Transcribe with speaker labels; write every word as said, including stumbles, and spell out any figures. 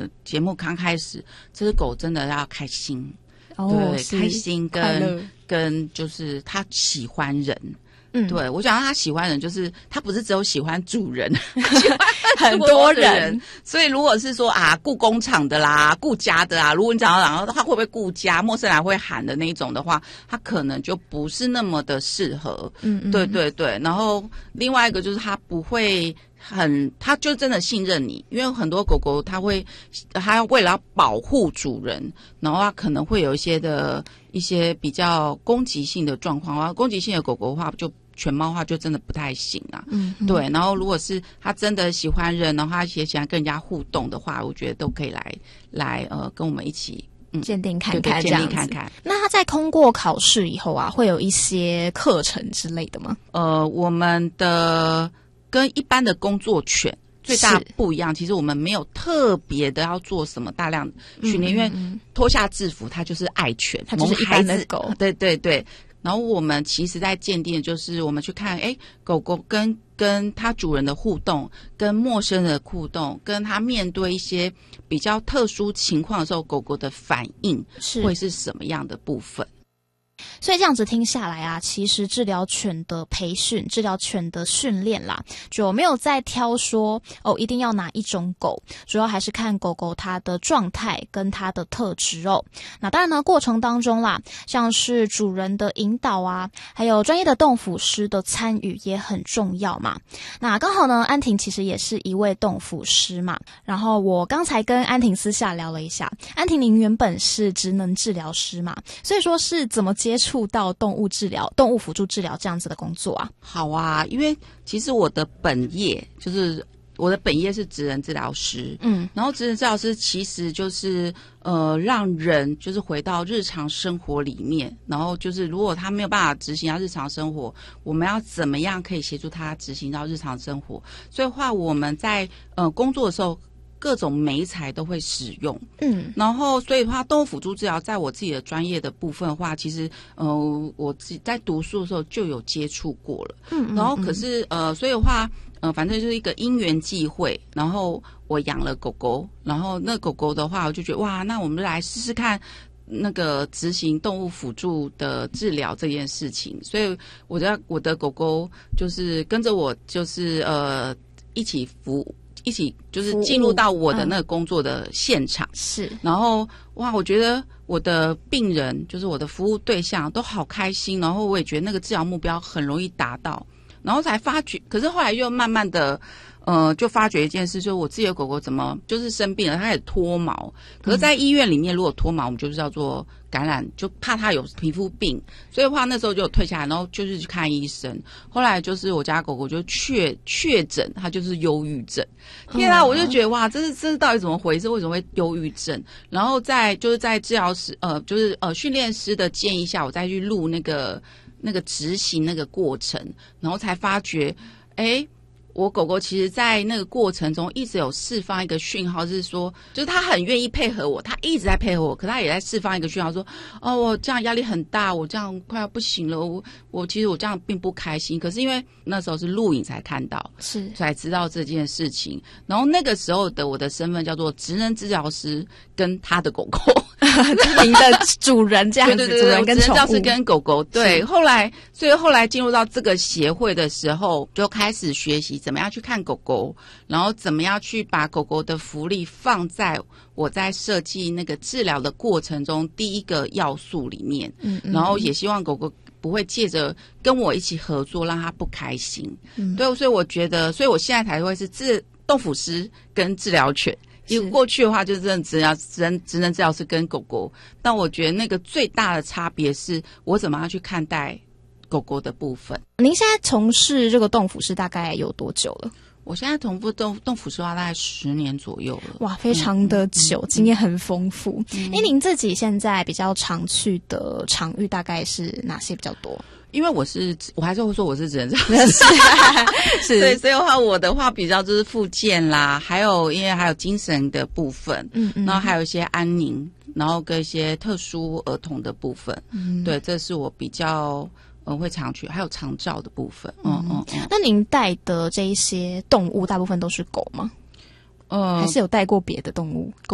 Speaker 1: 呃节目刚开始，这只狗真的要开心，
Speaker 2: 哦，
Speaker 1: 对，开心跟跟就是它喜欢人。嗯，对，我想让他喜欢人，就是他不是只有喜欢主人，喜欢
Speaker 2: 很多人。
Speaker 1: 所以如果是说啊，顾工厂的啦，顾家的啊，如果你讲到然后他会不会顾家，陌生人会喊的那一种的话，他可能就不是那么的适合。嗯嗯，对对对。然后另外一个就是他不会很，他就真的信任你，因为很多狗狗它会，它为了要保护主人，然后它可能会有一些的一些比较攻击性的状况。然后攻击性的狗狗的话就。犬猫的话就真的不太行啊，嗯，对。然后如果是他真的喜欢人，然后他也喜欢跟人家互动的话，我觉得都可以来来呃跟我们一起
Speaker 2: 嗯鉴定看看，
Speaker 1: 鉴定看看。
Speaker 2: 那他在通过考试以后啊，会有一些课程之类的吗？
Speaker 1: 呃，我们的跟一般的工作犬最大不一样，其实我们没有特别的要做什么大量训练，嗯嗯嗯，因为脱下制服它就是爱犬，
Speaker 2: 它就是一般的狗，
Speaker 1: 对对对。然后我们其实在鉴定的就是我们去看，哎，狗狗跟跟它主人的互动，跟陌生人的互动，跟它面对一些比较特殊情况的时候，狗狗的反应会是什么样的部分。
Speaker 2: 所以这样子听下来啊，其实治疗犬的培训、治疗犬的训练啦，就没有在挑说哦，一定要哪一种狗，主要还是看狗狗它的状态跟它的特质哦。那当然呢，过程当中啦，像是主人的引导啊，还有专业的动辅师的参与也很重要嘛。那刚好呢，安婷其实也是一位动辅师嘛。然后我刚才跟安婷私下聊了一下，安婷您原本是职能治疗师嘛，所以说是怎么接触到动物治疗、动物辅助治疗这样子的工作啊？
Speaker 1: 好啊，因为其实我的本业就是我的本业是职能治疗师，嗯，然后职能治疗师其实就是呃让人就是回到日常生活里面，然后就是如果他没有办法执行到日常生活，我们要怎么样可以协助他执行到日常生活？所以话我们在呃工作的时候。各种媒材都会使用，嗯，然后所以的话，动物辅助治疗在我自己的专业的部分的话，其实呃，我自己在读书的时候就有接触过了，嗯, 嗯，然后可是呃，所以的话，呃，反正就是一个因缘际会，然后我养了狗狗，然后那狗狗的话，我就觉得哇，那我们来试试看。那个执行动物辅助的治疗这件事情，所以我的我的狗狗就是跟着我，就是呃一起服务。一起就是进入到我的那个工作的现场，嗯、是，然后哇，我觉得我的病人就是我的服务对象都好开心，然后我也觉得那个治疗目标很容易达到，然后才发觉，可是后来又慢慢的，呃，就发觉一件事，就是我自己的狗狗怎么就是生病了，它也脱毛，可是在医院里面如果脱毛，我们就是叫做感染，就怕它有皮肤病，所以的话那时候就有退下来，然后就是去看医生。后来就是我家狗狗就确确诊，它就是忧郁症。天啊，我就觉得哇，这是这是到底怎么回事？为什么会忧郁症？然后在就是在治疗师呃，就是呃训练师的建议下，我再去录那个那个执行那个过程，然后才发觉，哎。我狗狗其实在那个过程中一直有释放一个讯号，是说就是它很愿意配合我，它一直在配合我，可它也在释放一个讯号说，哦，我这样压力很大，我这样快要不行了，我我其实我这样并不开心。可是因为那时候是录影才看到，是才知道这件事情。然后那个时候的我的身份叫做职能治疗师跟他的狗狗
Speaker 2: 您的主人这样子，
Speaker 1: 对对对，
Speaker 2: 主人跟宠物，
Speaker 1: 职能治疗师跟狗狗，对。后来所以后来进入到这个协会的时候，就开始学习怎么样去看狗狗，然后怎么样去把狗狗的福利放在我在设计那个治疗的过程中第一个要素里面，嗯嗯，然后也希望狗狗不会借着跟我一起合作让它不开心，嗯，对，所以我觉得，所以我现在才会是治动辅师跟治疗犬。因为过去的话就是真的只要职能职能治疗师跟狗狗，但我觉得那个最大的差别是我怎么样去看待狗狗的部分。
Speaker 2: 您现在从事这个动辅师大概有多久了？
Speaker 1: 我现在同步动动辅师的话大概十年左右了。
Speaker 2: 哇，非常的久，嗯、经验很丰富。嗯，因为您自己现在比较常去的场域大概是哪些比较多？
Speaker 1: 因为我是，我还是会说我是职能治疗师，是，对，所以的话，我的话比较就是复健啦，还有因为还有精神的部分，嗯嗯，然后还有一些安宁，然后跟一些特殊儿童的部分，嗯，对，这是我比较呃会常去，还有长照的部分，嗯嗯嗯。
Speaker 2: 那您带的这一些动物，大部分都是狗吗？呃，还是有带过别的动物？